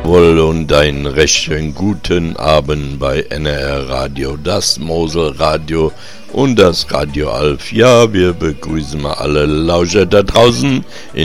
Jawohl, und einen recht guten Abend bei NRR Radio, das Moselradio und das Radio Alf. Ja, wir begrüßen mal alle Lauscher da draußen